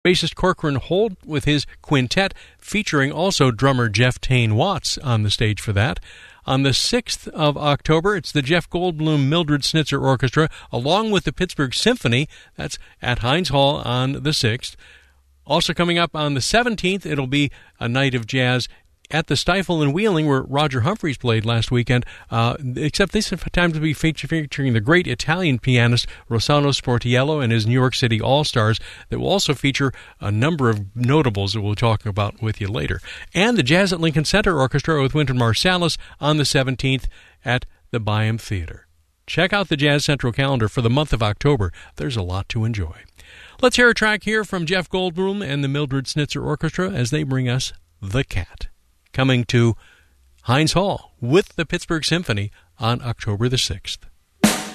Bassist Corcoran Holt with his quintet, featuring also drummer Jeff Tane Watts on the stage for that. On the 6th of October, it's the Jeff Goldblum Mildred Snitzer Orchestra, along with the Pittsburgh Symphony. That's at Heinz Hall on the 6th. Also coming up on the 17th, it'll be a night of jazz at the Stifle in Wheeling, where Roger Humphreys played last weekend, except this time to be featuring the great Italian pianist Rossano Sportiello and his New York City All-Stars, that will also feature a number of notables that we'll talk about with you later. And the Jazz at Lincoln Center Orchestra with Wynton Marsalis on the 17th at the Byham Theater. Check out the Jazz Central calendar for the month of October. There's a lot to enjoy. Let's hear a track here from Jeff Goldblum and the Mildred Snitzer Orchestra as they bring us The Cat, coming to Heinz Hall with the Pittsburgh Symphony on October the 6th.